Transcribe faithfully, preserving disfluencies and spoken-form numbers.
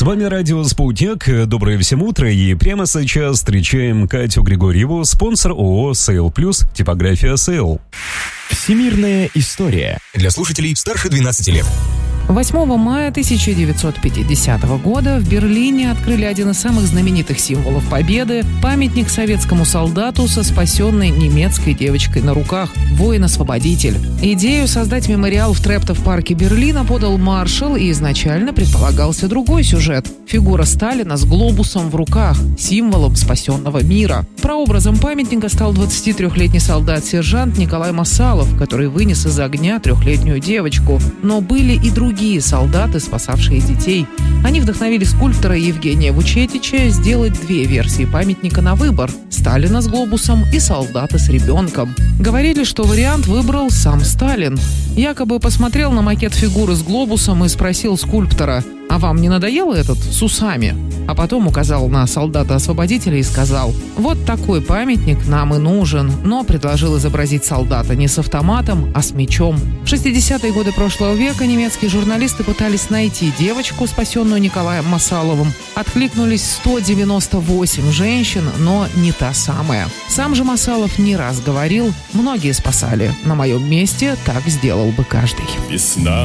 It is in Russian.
вами радио «Спутник». Доброе всем утро. И прямо сейчас встречаем Катю Григорьеву, спонсор ООО «Сейл Плюс», типография «Сейл». Всемирная история для слушателей старше двенадцати лет. восьмого мая тысяча девятьсот пятидесятого года в Берлине открыли один из самых знаменитых символов Победы – памятник советскому солдату со спасенной немецкой девочкой на руках – воин-освободитель. Идею создать мемориал в Трептов-парке Берлина подал маршал, и изначально предполагался другой сюжет – фигура Сталина с глобусом в руках, символом спасенного мира. Прообразом памятника стал двадцатитрёхлетний солдат-сержант Николай Масалов, который вынес из огня трехлетнюю девочку. Но были и другие Другие солдаты, спасавшие детей. Они вдохновили скульптора Евгения Вучетича сделать две версии памятника на выбор – Сталина с глобусом и солдата с ребенком. Говорили, что вариант выбрал сам Сталин. Якобы посмотрел на макет фигуры с глобусом и спросил скульптора: «А вам не надоело этот с усами?» А потом указал на солдата-освободителя и сказал: «Вот такой памятник нам и нужен», но предложил изобразить солдата не с автоматом, а с мечом. В шестидесятые годы прошлого века немецкие журналисты пытались найти девочку, спасенную Николаем Масаловым. Откликнулись сто девяносто восемь женщин, но не та самая. Сам же Масалов не раз говорил: «Многие спасали. На моем месте так сделал бы каждый». Весна